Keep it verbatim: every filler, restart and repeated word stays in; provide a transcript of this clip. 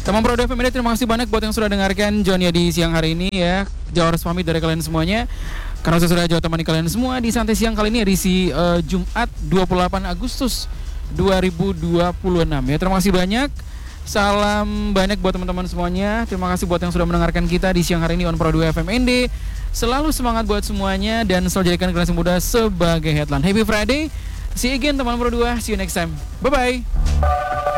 Teman Pro F M ini terima kasih banyak buat yang sudah dengarkan Johnny di siang hari ini ya. Jauh harus pamit dari kalian semuanya. Karena saya sudah jauh temani kalian semua di Santai Siang kali ini edisi uh, Jumat dua puluh delapan Agustus dua ribu dua puluh enam ya. Terima kasih banyak. Salam banyak buat teman-teman semuanya. Terima kasih buat yang sudah mendengarkan kita di siang hari ini on Pro dua F M N D. Selalu semangat buat semuanya dan selalu jadikan generasi muda sebagai headline. Happy Friday. See you again teman Pro dua. See you next time. Bye bye.